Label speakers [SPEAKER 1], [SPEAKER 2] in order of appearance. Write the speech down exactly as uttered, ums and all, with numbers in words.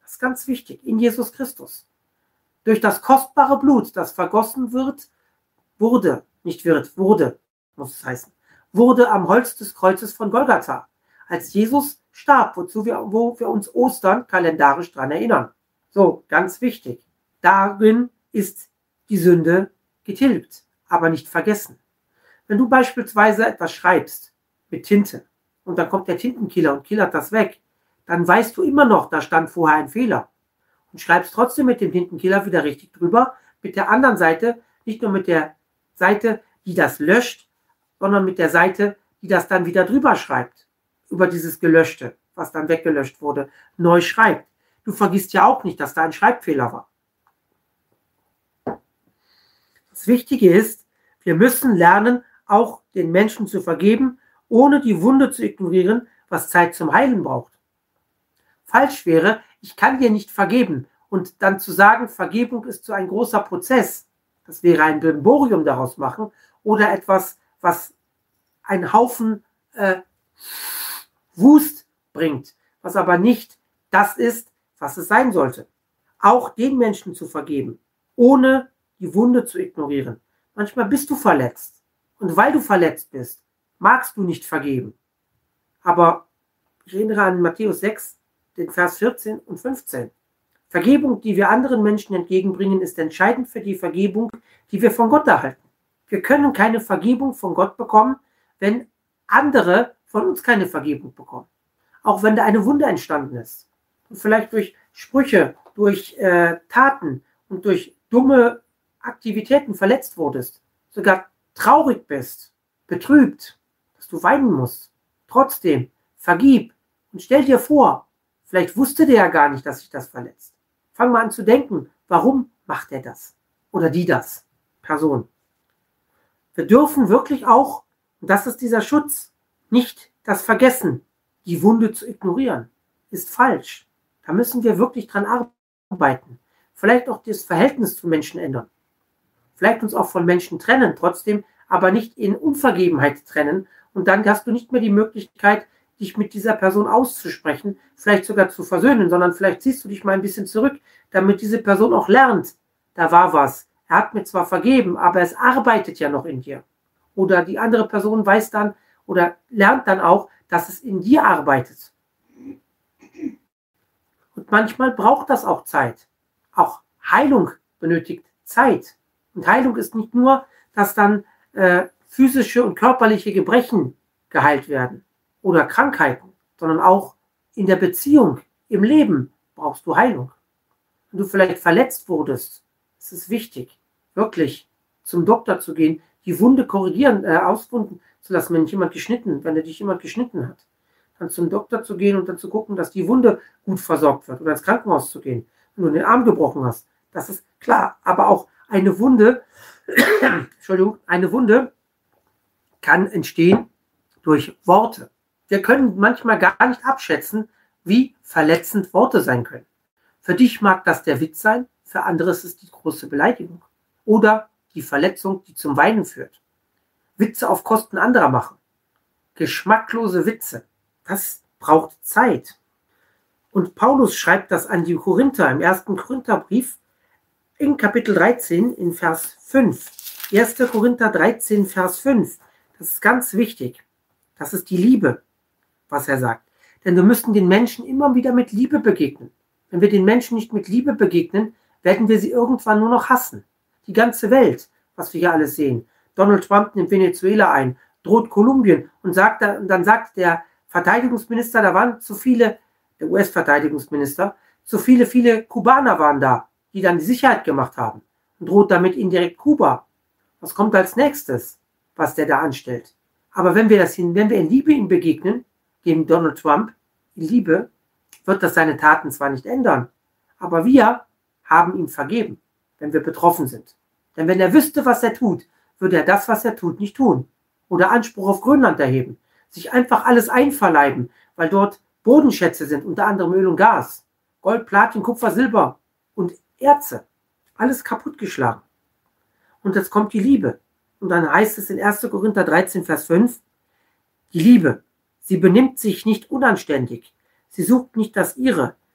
[SPEAKER 1] Das ist ganz wichtig, in Jesus Christus. Durch das kostbare Blut, das vergossen wird, wurde, nicht wird, wurde, muss es heißen, wurde am Holz des Kreuzes von Golgatha, als Jesus starb, wozu wir, wo wir uns Ostern kalendarisch dran erinnern. So, ganz wichtig. Darin ist die Sünde getilgt, aber nicht vergessen. Wenn du beispielsweise etwas schreibst mit Tinte und dann kommt der Tintenkiller und killert das weg, dann weißt du immer noch, da stand vorher ein Fehler. Und schreibst trotzdem mit dem Tintenkiller wieder richtig drüber, mit der anderen Seite, nicht nur mit der Seite, die das löscht, sondern mit der Seite, die das dann wieder drüber schreibt, über dieses Gelöschte, was dann weggelöscht wurde, neu schreibt. Du vergisst ja auch nicht, dass da ein Schreibfehler war. Das Wichtige ist, wir müssen lernen, auch den Menschen zu vergeben, ohne die Wunde zu ignorieren, was Zeit zum Heilen braucht. Falsch wäre, ich kann dir nicht vergeben und dann zu sagen, Vergebung ist so ein großer Prozess. Das wäre ein Brimborium daraus machen oder etwas, was einen Haufen äh, Wust bringt, was aber nicht das ist, was es sein sollte. Auch den Menschen zu vergeben, ohne die Wunde zu ignorieren. Manchmal bist du verletzt und weil du verletzt bist, magst du nicht vergeben. Aber ich erinnere an Matthäus sechs, den Vers vierzehn und fünfzehn. Vergebung, die wir anderen Menschen entgegenbringen, ist entscheidend für die Vergebung, die wir von Gott erhalten. Wir können keine Vergebung von Gott bekommen, wenn andere von uns keine Vergebung bekommen. Auch wenn da eine Wunde entstanden ist. Und vielleicht durch Sprüche, durch äh, Taten und durch dumme Aktivitäten verletzt wurdest, sogar traurig bist, betrübt, dass du weinen musst. Trotzdem, vergib und stell dir vor, vielleicht wusste der ja gar nicht, dass sich das verletzt. Fang mal an zu denken, warum macht er das? Oder die das? Person. Wir dürfen wirklich auch, und das ist dieser Schutz, nicht das Vergessen, die Wunde zu ignorieren. Ist falsch. Da müssen wir wirklich dran arbeiten. Vielleicht auch das Verhältnis zu Menschen ändern. Vielleicht uns auch von Menschen trennen, trotzdem aber nicht in Unvergebenheit trennen. Und dann hast du nicht mehr die Möglichkeit, dich mit dieser Person auszusprechen, vielleicht sogar zu versöhnen, sondern vielleicht ziehst du dich mal ein bisschen zurück, damit diese Person auch lernt, da war was. Er hat mir zwar vergeben, aber es arbeitet ja noch in dir. Oder die andere Person weiß dann oder lernt dann auch, dass es in dir arbeitet. Und manchmal braucht das auch Zeit. Auch Heilung benötigt Zeit. Und Heilung ist nicht nur, dass dann äh, physische und körperliche Gebrechen geheilt werden oder Krankheiten, sondern auch in der Beziehung, im Leben brauchst du Heilung. Wenn du vielleicht verletzt wurdest, ist es wichtig, wirklich zum Doktor zu gehen, die Wunde korrigieren, äh, auswunden zu lassen, wenn dich jemand geschnitten, wenn dich jemand geschnitten hat. Dann zum Doktor zu gehen und dann zu gucken, dass die Wunde gut versorgt wird oder ins Krankenhaus zu gehen, wenn du den Arm gebrochen hast. Das ist klar, aber auch eine Wunde, Entschuldigung, eine Wunde kann entstehen durch Worte. Wir können manchmal gar nicht abschätzen, wie verletzend Worte sein können. Für dich mag das der Witz sein, für andere ist es die große Beleidigung oder die Verletzung, die zum Weinen führt. Witze auf Kosten anderer machen. Geschmacklose Witze. Das braucht Zeit. Und Paulus schreibt das an die Korinther im ersten Korintherbrief in Kapitel dreizehn in Vers fünf. erster Korinther dreizehn, Vers fünf. Das ist ganz wichtig. Das ist die Liebe, was er sagt. Denn wir müssen den Menschen immer wieder mit Liebe begegnen. Wenn wir den Menschen nicht mit Liebe begegnen, werden wir sie irgendwann nur noch hassen. Die ganze Welt, was wir hier alles sehen. Donald Trump nimmt Venezuela ein, droht Kolumbien und sagt, und dann sagt der Verteidigungsminister, da waren zu viele, der U S-Verteidigungsminister, zu viele, viele Kubaner waren da, die dann die Sicherheit gemacht haben und droht damit indirekt Kuba. Was kommt als nächstes, was der da anstellt? Aber wenn wir das hin, wenn wir in Liebe ihm begegnen, dem Donald Trump, in Liebe, wird das seine Taten zwar nicht ändern, aber wir haben ihm vergeben, wenn wir betroffen sind. Denn wenn er wüsste, was er tut, würde er das, was er tut, nicht tun. Oder Anspruch auf Grönland erheben. Sich einfach alles einverleiben, weil dort Bodenschätze sind, unter anderem Öl und Gas. Gold, Platin, Kupfer, Silber und Erze. Alles kaputtgeschlagen. Und jetzt kommt die Liebe. Und dann heißt es in erster Korinther dreizehn, Vers fünf, die Liebe, sie benimmt sich nicht unanständig. Sie sucht nicht das Ihre.